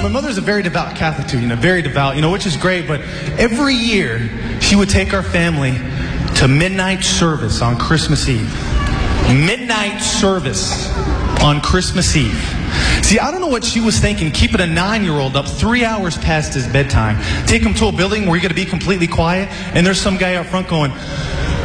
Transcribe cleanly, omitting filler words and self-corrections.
my mother's a very devout Catholic too, very devout, which is great. But every year she would take our family to midnight service on Christmas Eve. Midnight service on Christmas Eve. See, I don't know what she was thinking, keeping a 9-year-old up 3 hours past his bedtime. Take him to a building where you're going to be completely quiet, and there's some guy out front going,